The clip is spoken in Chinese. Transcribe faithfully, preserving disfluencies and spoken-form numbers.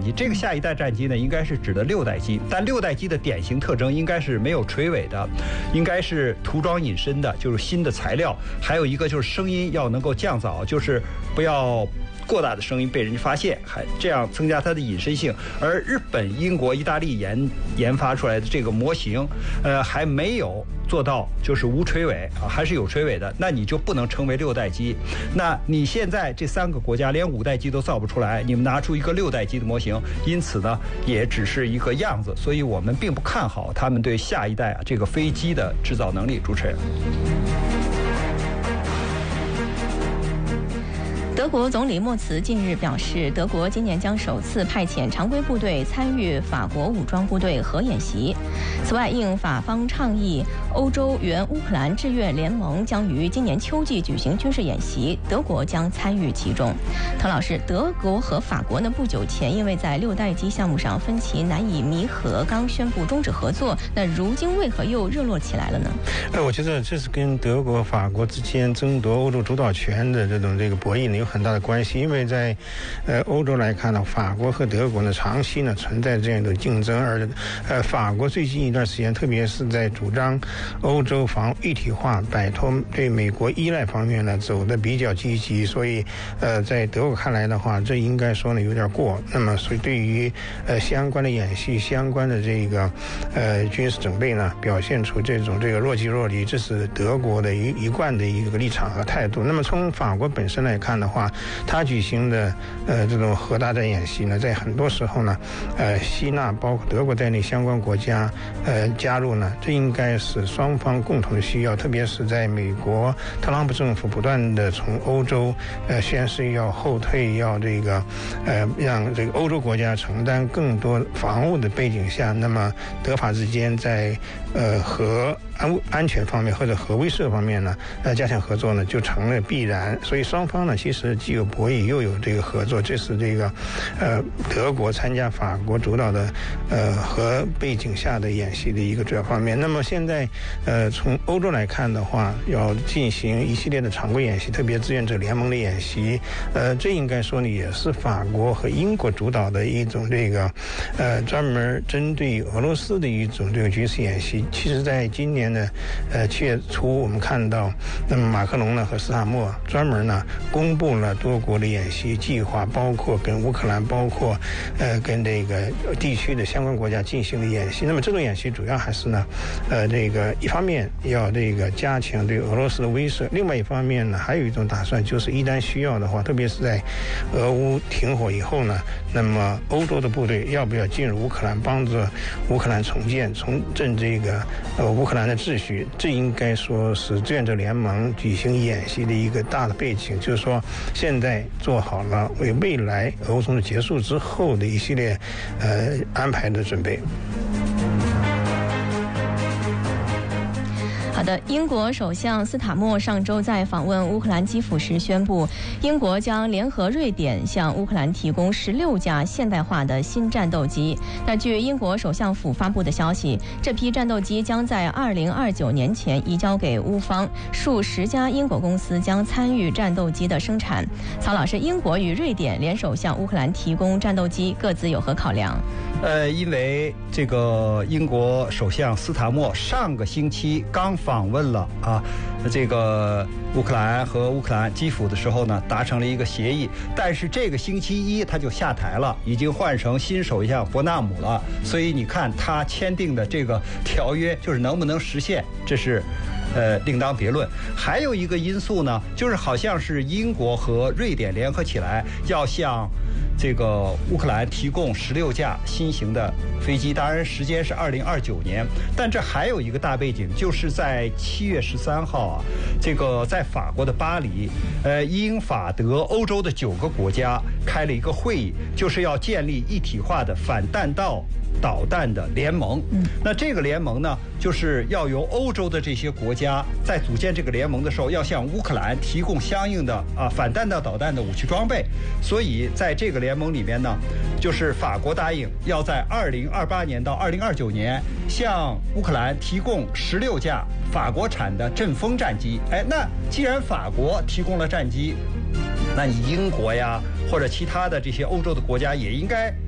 机。这个下一代战机呢，应该是指的六代机，但六代机的典型特征应该是没有垂尾的，应该是涂装隐身的，就是新的材料。还有一个就是声音要能够降噪，就是不要过大的声音被人发现，还这样增加它的隐身性。而日本、英国、意大利研研发出来的这个模型，呃，还没有做到就是无垂尾啊，还是有垂尾的，那你就不能称为六代机。那你现在这三个国家连五代机都造不出来，你们拿出一个六代机的模型，因此呢，也只是一个样子，所以我们并不看好他们对下一代啊这个飞机的制造能力。主持人。 德国总理默茨近日表示，德国今年将首次派遣常规部队参与法国武装部队核演习。此外，应法方倡议，欧洲援乌克兰志愿联盟将于今年秋季举行军事演习，德国将参与其中。滕老师，德国和法国呢不久前因为在六代机项目上分歧难以弥合，刚宣布终止合作，那如今为何又热络起来了呢？ 呃，我觉得这是跟德国、法国之间争夺欧洲主导权的这种这个博弈呢有很大的关系。因为在呃欧洲来看呢，法国和德国呢长期呢存在这样的竞争，而呃法国最近一段时间，特别是在主张欧洲防一体化、摆脱对美国依赖方面呢走得比较积极，所以呃在德国看来的话，这应该说呢有点过。那么所以对于呃相关的演习、相关的这个呃军事准备呢，表现出这种这个若即若离，这是德国的一一贯的一个立场和态度。那么从法国本身来看的话，他举行的呃这种核大战演习呢，在很多时候呢，呃吸纳包括德国在内相关国家呃加入呢，这应该是双方共同的需要。特别是在美国特朗普政府不断的从欧洲呃宣誓要后退，要这个呃让这个欧洲国家承担更多防务的背景下，那么德法之间在呃核安安全方面或者核威慑方面呢，呃加强合作呢，就成了必然。所以双方呢，其实既有博弈又有这个合作，这是这个呃德国参加法国主导的呃核背景下的演习的一个主要方面。那么现在呃从欧洲来看的话，要进行一系列的常规演习，特别志愿者联盟的演习，呃这应该说呢也是法国和英国主导的一种这个呃专门针对俄罗斯的一种这个军事演习。其实在今年呢呃七月初，我们看到那么马克龙呢和斯塔默专门呢公布了多国的演习计划，包括跟乌克兰，包括呃跟这个地区的相关国家进行的演习。那么这种演习主要还是呢呃这个一方面要这个加强对俄罗斯的威慑，另外一方面呢还有一种打算，就是一旦需要的话，特别是在俄乌停火以后呢，那么欧洲的部队要不要进入乌克兰，帮助乌克兰重建重振这个呃乌克兰的秩序，这应该说是志愿者联盟举行演习的一个大的背景，就是说现在做好了为未来俄乌冲突结束之后的一系列呃安排的准备。 好的，英国首相斯塔默上周在访问乌克兰基辅时宣布，英国将联合瑞典向乌克兰提供十六架现代化的新战斗机。那据英国首相府发布的消息，这批战斗机将在二零二九年前移交给乌方，数十家英国公司将参与战斗机的生产。曹老师，英国与瑞典联手向乌克兰提供战斗机，各自有何考量？ 呃，因为这个英国首相斯塔默上个星期刚访问了啊，这个乌克兰和乌克兰基辅的时候呢，达成了一个协议，但是这个星期一他就下台了，已经换成新首相伯纳姆了。所以你看他签订的这个条约，就是能不能实现，这是呃另当别论。还有一个因素呢，就是好像是英国和瑞典联合起来要向这个乌克兰提供十六架新型的飞机，当然时间是二零二九年。但这还有一个大背景，就是在七月十三号啊，这个在法国的巴黎，呃，英法德欧洲的九个国家开了一个会议，就是要建立一体化的反弹道导弹的联盟。那这个联盟呢，就是要由欧洲的这些国家在组建这个联盟的时候，要向乌克兰提供相应的啊反弹道导弹的武器装备。所以在这个联盟里面呢，就是法国答应要在二零二八年到二零二九年向乌克兰提供十六架法国产的阵风战机。哎，那既然法国提供了战机，那你英国呀或者其他的这些欧洲的国家也应该